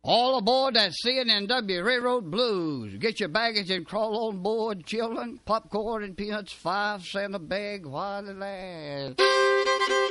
All aboard that CNNW Railroad Blues. Get your baggage and crawl on board, children. Popcorn and peanuts, 5 cents a bag while it lasts.